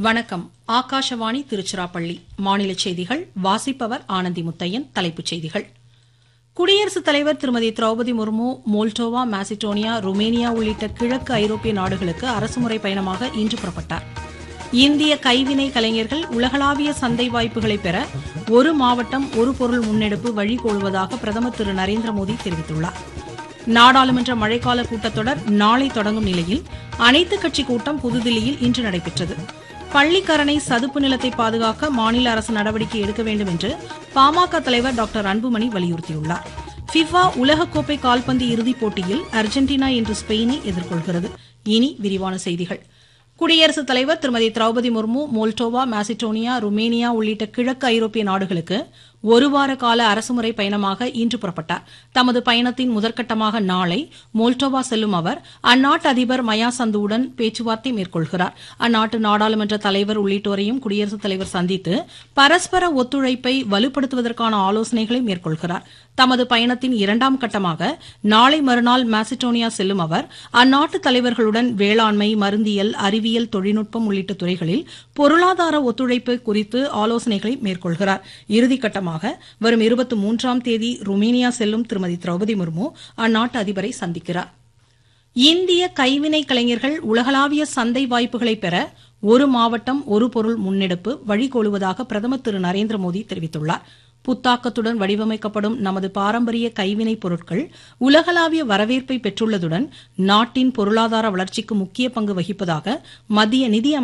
வணக்கம். ஆகாஷவாணி திருச்சிராப்பள்ளி. மாநில செய்திகள் வாசிப்பவர் ஆனந்தி முத்தையன். தலைப்புச் செய்திகள். குடியரசுத் தலைவர் திருமதி Draupadi Murmu Moldova, Macedonia, Romania உள்ளிட்ட கிழக்கு ஐரோப்பிய நாடுகளுக்கு அரசுமுறை பயணமாக இன்று புறப்பட்டார். இந்திய கைவினை கலைஞர்கள் உலகளாவிய சந்தை வாய்ப்புகளை பெற ஒரு மாவட்டம் ஒரு பொருள் முன்னெடுப்பு வழிகோலுவதாக பிரதமர் திரு நரேந்திர மோடி தெரிவித்துள்ளார். நாடாளுமன்ற மழைக்கால கூட்டத்தொடர் நாளை தொடங்கும் நிலையில் அனைத்துக் கட்சி கூட்டம் புதுதில்லியில் இன்று நடைபெற்றது. பள்ளிக்கரணை சதுப்பு நிலத்தை பாதுகாக்க மாநில அரசு நடவடிக்கை எடுக்க வேண்டும் என்று பாமக தலைவர் டாக்டர் அன்புமணி வலியுறுத்தியுள்ளார். ஃபிஃபா உலகக்கோப்பை கால்பந்து இறுதிப் போட்டியில் அர்ஜென்டினா இன்று ஸ்பெயினை எதிர்கொள்கிறது. இனி விரிவான செய்திகள். குடியரசுத் தலைவர் திருமதி Draupadi Murmu Moldova, Macedonia, Romania உள்ளிட்ட கிழக்கு ஐரோப்பிய நாடுகளுக்கு ஒருவார கால அரசுமுறை பயணமாக இன்று புறப்பட்டார். தமது பயணத்தின் முதற்கட்டமாக நாளை மோல்டோவா செல்லும் அவர் அந்நாட்டு அதிபர் மயா சந்துவுடன் பேச்சுவார்த்தை மேற்கொள்கிறார். அந்நாட்டு நாடாளுமன்ற தலைவர் உள்ளிட்டோரையும் குடியரசுத் தலைவர் சந்தித்து பரஸ்பர ஒத்துழைப்பை வலுப்படுத்துவதற்கான ஆலோசனைகளை மேற்கொள்கிறார். தமது பயணத்தின் இரண்டாம் கட்டமாக நாளை மறுநாள் மாசிடோனியா செல்லும் அவர் அந்நாட்டு தலைவர்களுடன் வேளாண்மை, மருந்தியல், அறிவியல், தொழில்நுட்பம் உள்ளிட்ட துறைகளில் பொருளாதார ஒத்துழைப்பு குறித்து ஆலோசனைகளை மேற்கொள்கிறார். இறுதிக்கட்டமாக வரும் 23ஆம் தேதி ருமேனியா செல்லும் திருமதி திரௌபதி முர்மு அந்நாட்டு அதிபரை சந்திக்கிறார். இந்திய கைவினை கலைஞர்கள் உலகளாவிய சந்தை வாய்ப்புகளை பெற ஒரு மாவட்டம் ஒரு பொருள் முன்னெடுப்பு வழிகோலுவதாக பிரதமர் திரு நரேந்திர மோடி தெரிவித்துள்ளார். புத்தாக்கத்துடன் வடிவமைக்கப்படும் நமது பாரம்பரிய கைவினைப் பொருட்கள் உலகளாவிய வரவேற்பை பெற்றுள்ளதுடன் நாட்டின் பொருளாதார வளர்ச்சிக்கு முக்கிய பங்கு வகிப்பதாக மத்திய நிதி